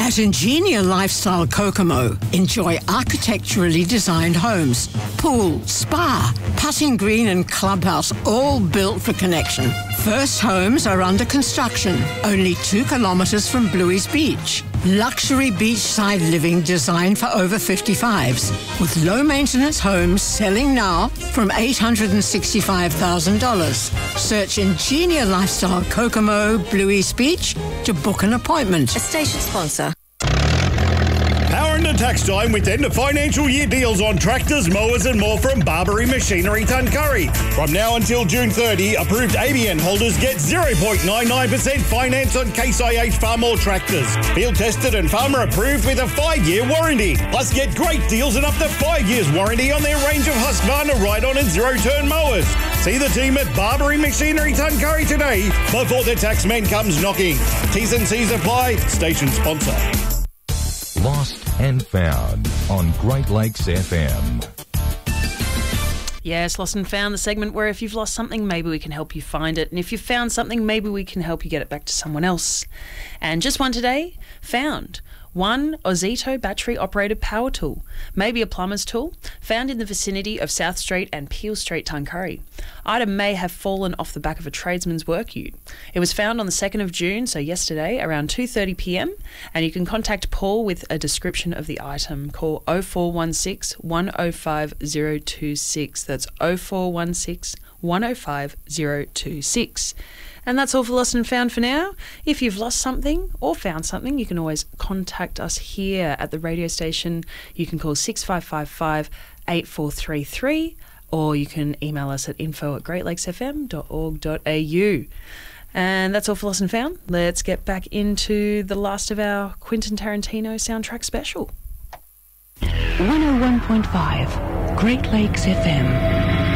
At Ingenia Lifestyle Kokomo, enjoy architecturally designed homes, pool, spa, putting green and clubhouse, all built for connection. First homes are under construction, only 2 kilometres from Bluey's Beach. Luxury beachside living designed for over 55s, with low-maintenance homes selling now from $865,000. Search Ingenia Lifestyle Kokomo, Bluey's Beach to book an appointment. A station sponsor. Power into tax time with end of financial year deals on tractors, mowers and more from Barbary Machinery Tuncurry. From now until June 30, approved ABN holders get 0.99% finance on Case IH Farmall tractors. Field tested and farmer approved with a 5-year warranty. Plus get great deals and up to 5 years warranty on their range of Husqvarna ride-on and zero-turn mowers. See the team at Barbary Machinery Tuncurry today before the taxman comes knocking. T's and C's apply. Station sponsor. Lost and Found on Great Lakes FM. Yes, Lost and Found, the segment where if you've lost something, maybe we can help you find it. And if you've found something, maybe we can help you get it back to someone else. And just one today, found. One Ozito battery-operated power tool, maybe a plumber's tool, found in the vicinity of South Street and Peel Street, Tuncurry. Item may have fallen off the back of a tradesman's work ute. It was found on the 2nd of June, so yesterday, around 2:30 p.m, and you can contact Paul with a description of the item. Call 0416 105 026. That's 0416 105 026. And that's all for Lost and Found for now. If you've lost something or found something, you can always contact us here at the radio station. You can call 6555 8433 or you can email us at info@greatlakesfm.org.au. And that's all for Lost and Found. Let's get back into the last of our Quentin Tarantino soundtrack special. 101.5 Great Lakes FM.